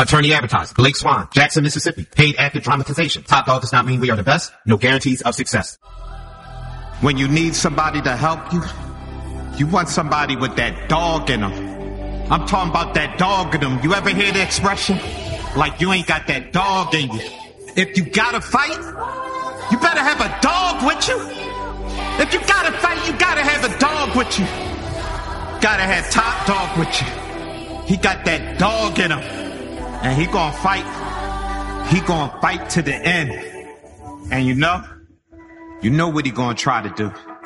Attorney advertiser, Blake Swan, Jackson, Mississippi. Paid actor dramatization. Top dog does not mean we are the best. No guarantees of success. When you need somebody to help you, you want somebody with that dog in them. I'm talking about that dog in them. You ever hear the expression? Like you ain't got that dog in you. If you gotta fight, you better have a dog with you. If you gotta fight, you gotta have a dog with you. Gotta have Top Dog with you. He got that dog in him. And he gonna fight. He gonna fight to the end. And you know what he gonna try to do.